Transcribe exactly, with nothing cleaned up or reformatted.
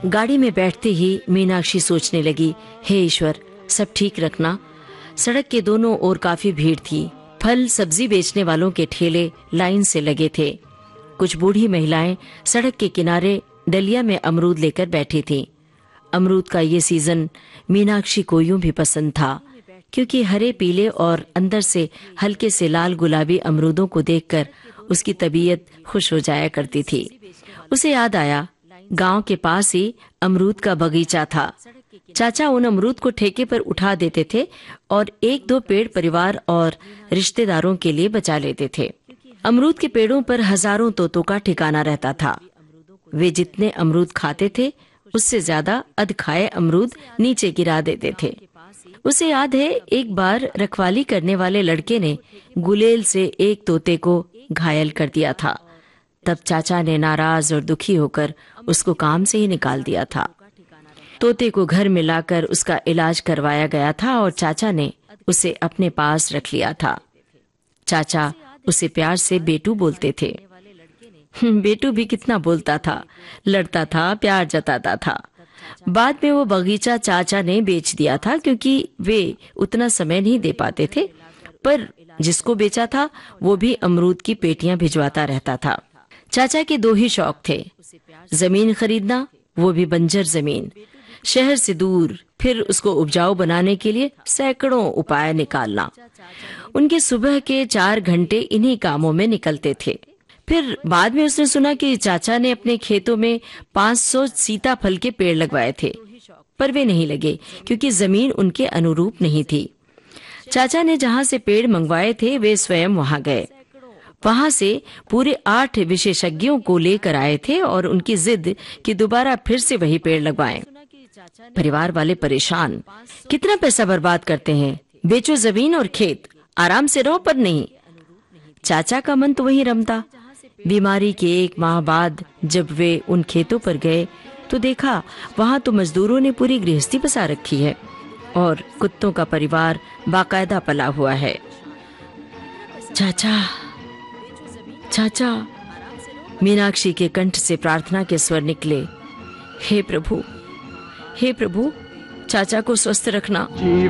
गाड़ी में बैठते ही मीनाक्षी सोचने लगी, हे ईश्वर, सब ठीक रखना। सड़क के दोनों ओर काफी भीड़ थी। फल सब्जी बेचने वालों के ठेले लाइन से लगे थे। कुछ बूढ़ी महिलाएं सड़क के किनारे डलिया में अमरूद लेकर बैठी थीं। अमरूद का ये सीजन मीनाक्षी को यूं भी पसंद था, क्योंकि हरे पीले और अंदर से हल्के से लाल गुलाबी अमरूदों को देखकर उसकी तबीयत खुश हो जाया करती थी। उसे याद आया, गांव के पास ही अमरूद का बगीचा था। चाचा उन अमरूद को ठेके पर उठा देते थे और एक दो पेड़ परिवार और रिश्तेदारों के लिए बचा लेते थे। अमरूद के पेड़ों पर हजारों तोतों का ठिकाना रहता था। वे जितने अमरूद खाते थे, उससे ज्यादा अधखाए अमरूद नीचे गिरा देते थे। उसे याद है, एक बार रखवाली करने वाले लड़के ने गुलेल से एक तोते को घायल कर दिया था। तब चाचा ने नाराज और दुखी होकर उसको काम से ही निकाल दिया था। तोते को घर में लाकर उसका इलाज करवाया गया था और चाचा ने उसे अपने पास रख लिया था। चाचा उसे प्यार से बेटू बोलते थे। बेटू भी कितना बोलता था, लड़ता था, प्यार जताता था। बाद में वो बगीचा चाचा ने बेच दिया था, क्योंकि वे उतना समय नहीं दे पाते थे। पर जिसको बेचा था वो भी अमरूद की पेटियां भिजवाता रहता था। चाचा के दो ही शौक थे, जमीन खरीदना, वो भी बंजर जमीन, शहर से दूर, फिर उसको उपजाऊ बनाने के लिए सैकड़ों उपाय निकालना। उनके सुबह के चार घंटे इन्हीं कामों में निकलते थे। फिर बाद में उसने सुना कि चाचा ने अपने खेतों में पाँच सौ सीताफल के पेड़ लगवाए थे, पर वे नहीं लगे क्योंकि जमीन उनके अनुरूप नहीं थी। चाचा ने जहां से पेड़ मंगवाए थे, वे स्वयं वहां गए। वहां से पूरे आठ विशेषज्ञों को लेकर आए थे और उनकी जिद कि दोबारा फिर से वही पेड़ लगवाएं। परिवार वाले परेशान, कितना पैसा बर्बाद करते हैं, बेचो जमीन और खेत, आराम से रहो, पर नहीं। चाचा का मन तो वहीं रमता। बीमारी के एक माह बाद जब वे उन खेतों पर गए तो देखा, वहां तो मजदूरों ने पूरी गृहस्थी बसा रखी है और कुत्तों का परिवार बाकायदा पला हुआ है। चाचा, चाचा, मीनाक्षी के कंठ से प्रार्थना के स्वर निकले। हे प्रभु, हे प्रभु, चाचा को स्वस्थ रखना।